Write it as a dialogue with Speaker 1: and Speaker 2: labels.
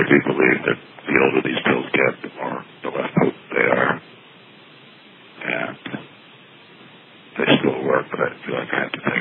Speaker 1: do believe that the older these pills get, the less potent they are. And they still work, but I feel like I have to take